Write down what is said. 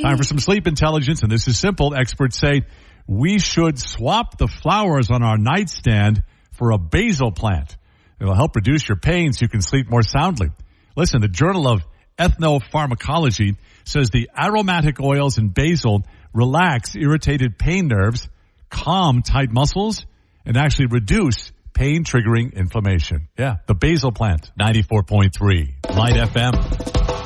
Time for some sleep intelligence, and this is simple. Experts say we should swap the flowers on our nightstand for a basil plant. It'll help reduce your pain so you can sleep more soundly. Listen, the Journal of Ethnopharmacology says the aromatic oils in basil relax irritated pain nerves, calm tight muscles, and actually reduce pain-triggering inflammation. Yeah, the basil plant. 94.3 Light FM.